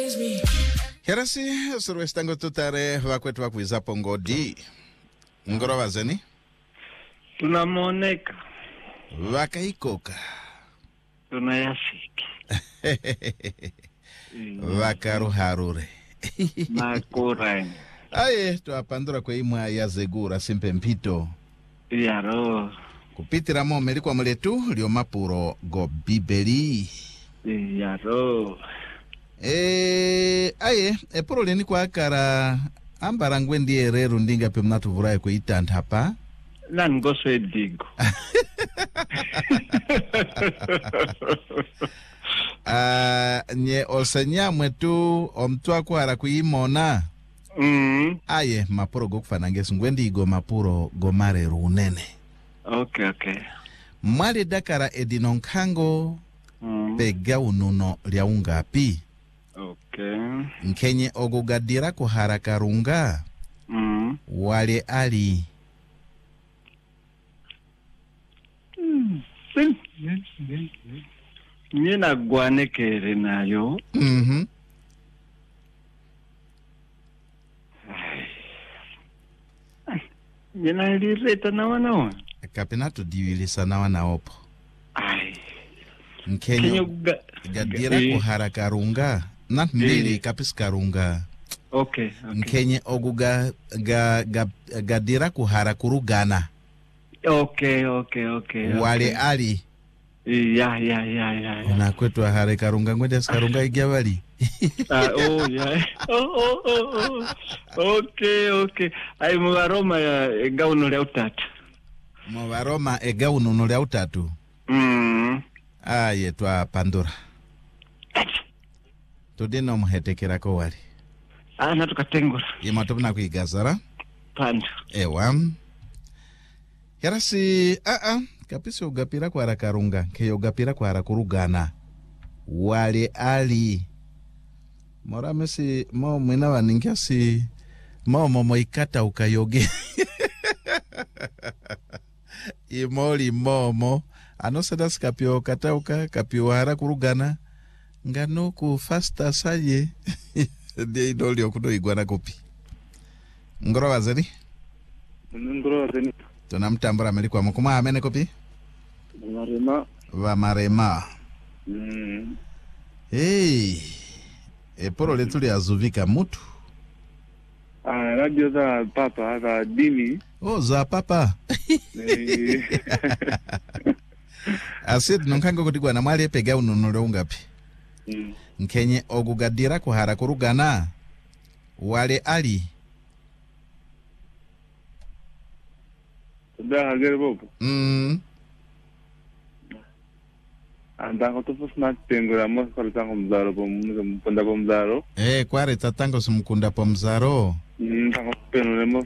Herasi suruestango tutare wakwetu wakuizapo ngodi. Ngoro wazeni? Tunamoneka. Wakaikoka. Tunayafiki. Wakaruharure. Makurang. Aye, tuapandura kwa imwa ya zegura simpe mpito. Yaro. Kupitira mo melikwa mletu lio mapuro go bibeli. Yaro. Aye, puro leni kwa akara ambara ngwendi ereru ndinga pe mnatu vurai kwa itand hapa. Nangoso edigo. Nye olsenya mwetu omtua kwa hara kuimona. Aye, mapuro go kufanangesu ngwendi igo mapuro go mare runene. Okay. Mwale dakara edinonkango pega ununo lia ungapi. Okay. Nkenye ogugadira kuharaka runga. Wale ali. Nina guane kere nayo. Nina lireta na wana. Kapena tu diwilisa na wana opo. Nkenye gadira kuharaka runga. Na mbili kapiska runga. Okay. Nkenye oguga gadira kuharaka rugana. Okay. Wale ali. Yeah. Na kwetu haraka runga ngwende skarunga igiavali. Yeah. Okay. Ai muvaroma ya gauno lya utatu. Muvaroma gauno lya utatu. Aye twa pandura. Tudino muhetekera ko wali. Na tukatengura. Imatopna kuigazara. Panda. Ewa. Yarasi kapisi ugapira kwa harakarunga. Keyo ugapira kwa harakurugana. Wale ali. Mora mesi mo mwina waningiasi mo ikata ukayoge. Imoli momo anoseda skapio kata kapio harakurugana. Ngano ku fasta saye. De idoli okudo igwana kopi. Ngoro wazeni? Tunamtambura melikwa mukuma amene kopi? Marema. Poro letu li azuvika mutu. Radio za papa, za dini. Za papa. Asid nunkango kutigwa na mwali pega ununule ungapi. Nkenye ogugadira kuhara kurugana. Wale ali. Da hagere bobo. Andango tupo snack tengura mo kwa tango mzaro pomunda pomzaro. Kware tatango sumkunda pomzaro. Tango penole mo